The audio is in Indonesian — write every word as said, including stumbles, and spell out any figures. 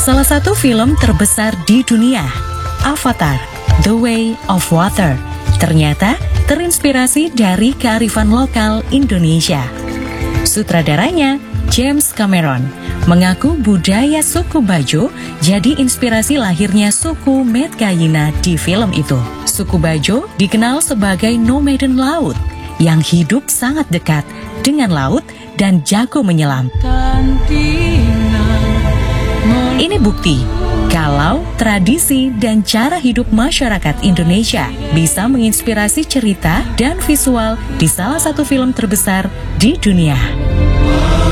Salah satu film terbesar di dunia, Avatar: The Way of Water, ternyata terinspirasi dari kearifan lokal Indonesia. Sutradaranya, James Cameron, mengaku budaya suku Bajo jadi inspirasi lahirnya suku Metkayina di film itu. Suku Bajo dikenal sebagai nomaden laut yang hidup sangat dekat dengan laut dan jago menyelam. Ini bukti kalau tradisi dan cara hidup masyarakat Indonesia bisa menginspirasi cerita dan visual di salah satu film terbesar di dunia.